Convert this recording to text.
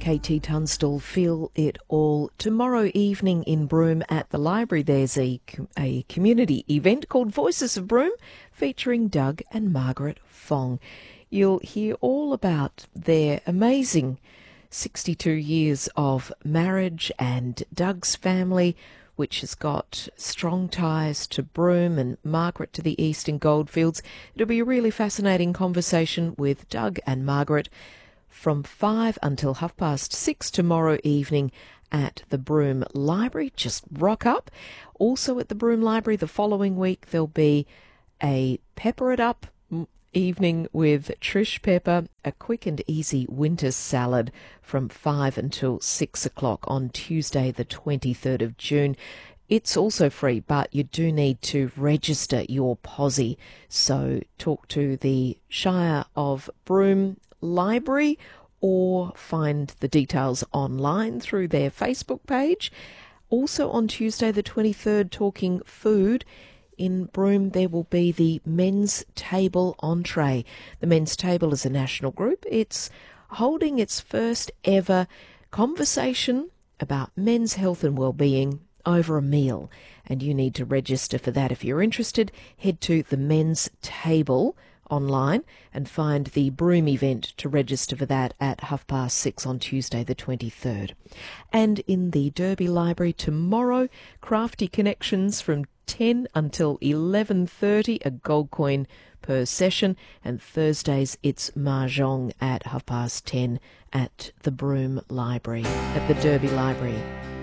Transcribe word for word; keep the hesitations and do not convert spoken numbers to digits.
K T Tunstall, Feel It All. Tomorrow evening in Broome at the library, there's a, a community event called Voices of Broome featuring Doug and Margaret Fong. You'll hear all about their amazing sixty-two years of marriage and Doug's family, which has got strong ties to Broome and Margaret to the Eastern Goldfields. It'll be a really fascinating conversation with Doug and Margaret from five until half past six tomorrow evening at the Broome Library. Just rock up. Also at the Broome Library the following week there'll be a Pepper It Up evening with Trish Pepper, a quick and easy winter salad from five until six o'clock on Tuesday the twenty-third of June. It's also free, but you do need to register your posse. So talk to the Shire of Broome Library or find the details online through their Facebook page. Also on Tuesday the twenty-third, talking food, in Broome there will be the Men's Table Entree. The Men's Table is a national group. It's holding its first ever conversation about men's health and well-being over a meal, and you need to register for that. If you're interested, head to the Men's Table online and find the Broome event to register for that at half past six on Tuesday the twenty-third. And in the Derby Library tomorrow, Crafty Connections from ten until eleven thirty, a gold coin per session, and Thursdays it's Mahjong at half past ten at the Broome Library, at the Derby Library.